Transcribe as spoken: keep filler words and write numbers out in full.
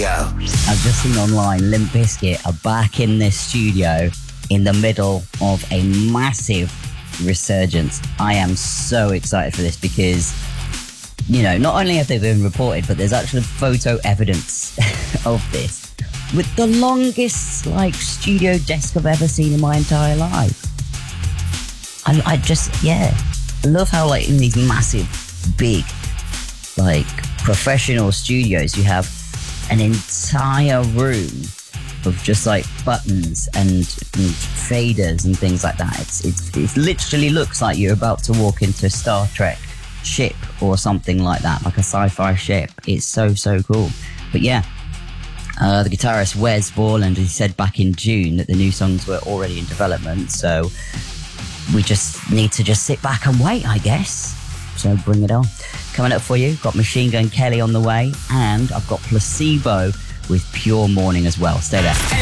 Radio. I've just seen online Limp Bizkit are back in this studio in the middle of a massive resurgence. I am so excited for this because, you know, not only have they been reported, but there's actually photo evidence of this. With the longest, like, studio desk I've ever seen in my entire life. I, I just, yeah. I love how, like, in these massive, big, like, professional studios, you have an entire room of just, like, buttons and, and faders and things like that. It's, it's it literally looks like you're about to walk into a Star Trek ship or something like that, like a sci-fi ship. It's so, so cool. But yeah, uh, the guitarist Wes Borland, he said back in June that the new songs were already in development, so we just need to just sit back and wait, I guess. So bring it on. Coming up for you, got Machine Gun Kelly on the way, and I've got Placebo with Pure Morning as well. Stay there.